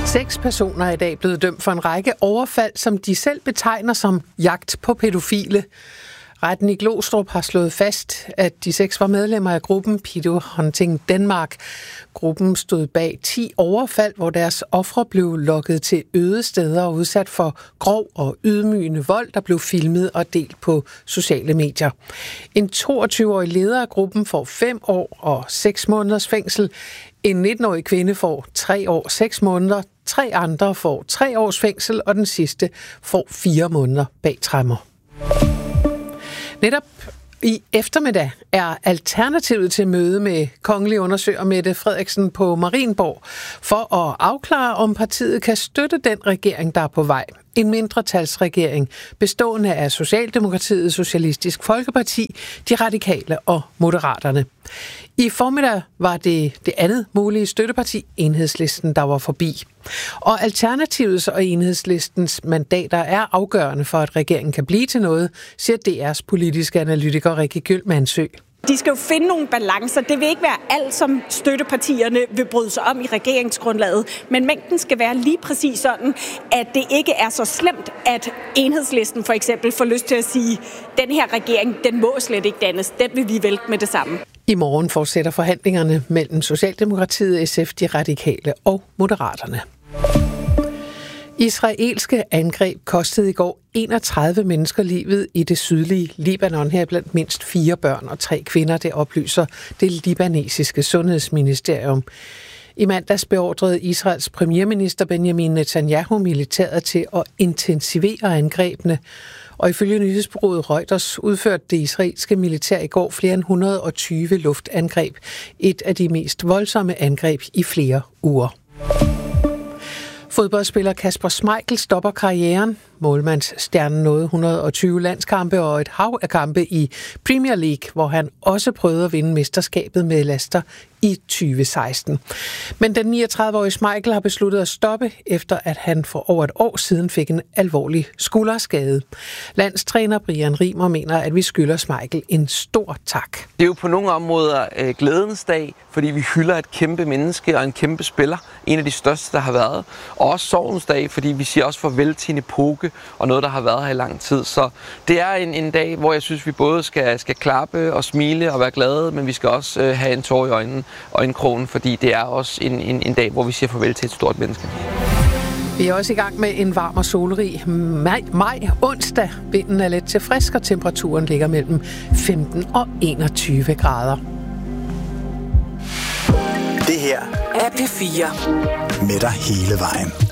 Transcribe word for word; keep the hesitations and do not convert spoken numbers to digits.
Seks personer er i dag blevet dømt for en række overfald, som de selv betegner som jagt på pædofile. Retten i Glostrup har slået fast, at de seks var medlemmer af gruppen Pedo Hunting Denmark. Gruppen stod bag ti overfald, hvor deres ofre blev lokket til øde steder og udsat for grov og ydmygende vold, der blev filmet og delt på sociale medier. En toogtyve-årig leder af gruppen får fem år og seks måneders fængsel. En nitten-årig kvinde får tre år, seks måneder. Tre andre får tre års fængsel, og den sidste får fire måneder bag tremmer. Netop i eftermiddag er alternativet til møde med kongelig undersøger Mette Frederiksen på Marienborg for at afklare, om partiet kan støtte den regering, der er på vej. En mindretalsregering bestående af Socialdemokratiet, Socialistisk Folkeparti, De Radikale og Moderaterne. I formiddag var det det andet mulige støtteparti, Enhedslisten, der var forbi. Og Alternativets og Enhedslistens mandater er afgørende for, at regeringen kan blive til noget, siger D R's politiske analytiker Rikke Gyldmansø. De skal jo finde nogle balancer. Det vil ikke være alt, som støttepartierne vil bryde sig om i regeringsgrundlaget. Men mængden skal være lige præcis sådan, at det ikke er så slemt, at Enhedslisten for eksempel får lyst til at sige, at den her regering, den må slet ikke dannes. Den vil vi vælte med det samme. I morgen fortsætter forhandlingerne mellem Socialdemokratiet, S F, De Radikale og Moderaterne. Israelske angreb kostede i går enogtredive mennesker livet i det sydlige Libanon, her blandt mindst fire børn og tre kvinder, det oplyser det libanesiske sundhedsministerium. I mandags beordrede Israels premierminister Benjamin Netanyahu militæret til at intensivere angrebene, og ifølge nyhedsbureauet Reuters udførte det israelske militær i går flere end et hundrede og tyve luftangreb, et af de mest voldsomme angreb i flere uger. Fodboldspiller Kasper Schmeichel stopper karrieren. Målmandsstjernen nåede et hundrede og tyve landskampe og et hav af kampe i Premier League, hvor han også prøvede at vinde mesterskabet med Leicester i tyve seksten. Men den niogtredive-årige Schmeichel har besluttet at stoppe, efter at han for over et år siden fik en alvorlig skulderskade. Landstræner Brian Riemer mener, at vi skylder Schmeichel en stor tak. Det er jo på nogle områder øh, glædens dag, fordi vi hylder et kæmpe menneske og en kæmpe spiller. En af de største, der har været. Og også sorgens dag, fordi vi siger også farvel til en epoke og noget, der har været her i lang tid. Så det er en, en dag, hvor jeg synes, vi både skal, skal klappe og smile og være glade, men vi skal også øh, have en tår i øjnene og en krogen, fordi det er også en, en, en dag, hvor vi siger farvel til et stort menneske. Vi er også i gang med en varm og solrig maj, maj onsdag. Vinden er let til frisk, og temperaturen ligger mellem femten og enogtyve grader. Det her er P fire. Med dig hele vejen.